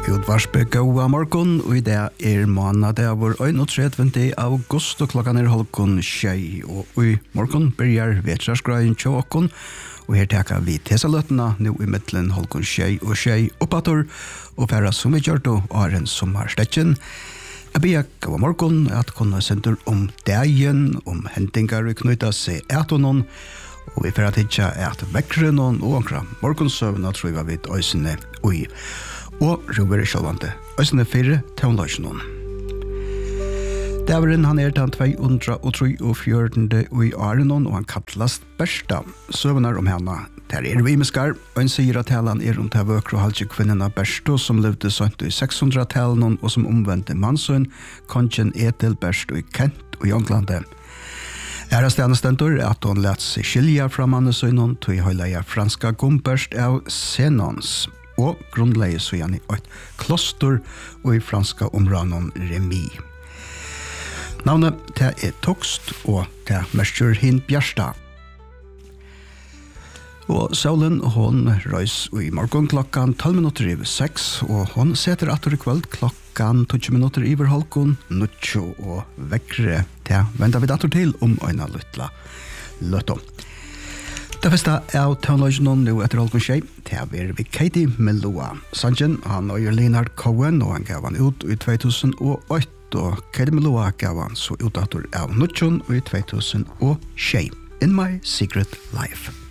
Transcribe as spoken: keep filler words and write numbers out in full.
Utvarspe gåa morgon, og i det er måned det er vår einogtredje august, og klokkan er halvkon tjei, og i morgon byrjar vetrasgraden tjå okkon, og her teka vi tesaløtena, nå i middelen halvkon tjei og tjei oppator, og færa som vi gjør og har en sommarstetjen. Jeg blir gåa morgon at kunne sender om dagen, om hentingar vi knyta seg etonon, og vi færa tidsa et vekkrenon og ankra morgonsøvna tror jeg vi vet øysene ui. Og Robert Sjølvante, øysene fire tøvnløsjonen. Dæveren han er den to hundre og fjortende og i Arenon, og han kattlast Bersta. Søvnar om henne, der er vi med skar, og en sier at helan er om til vøkro halvtje kvinnerne Bersta, som levde sånt i seks hundre-tallet, og som omvendte mannsøn, kongen Etel Bersta i Kent og Jonglande. Æra stjernestentor er at hun lett seg skilja fra mannesønnen, til høyleia franska gomberst av Senons, og grunnleie så gjerne i et kloster og i franska områden Remi. Navnet til er Tokst og til Merskjør hin Bjersta. Og solen hon røys i morgon klokkan tolv minutter over seks, og hon setter atter i kveld klokkan tolv minutter over halvkon, nuttjo og vekkre til venter vi datter til om øyna luttla løtto. Det første er tøvnløsjonen nå etter halvkon tjei, til vi er vi Katie Melua. Sanjen, han og Leonard Cohen, og han gav han ut i to tusen og åtte, og Katie Melua gav han så ut av nuttjon i to tusen og tjei. In My Secret Life.